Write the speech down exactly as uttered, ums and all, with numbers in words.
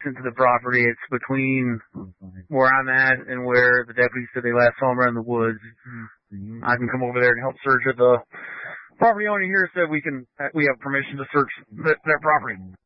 into the property. It's between where I'm at and where the deputies said they last saw him around the woods. I can come over there and help search it. The property owner here said we can, we have permission to search that, that property.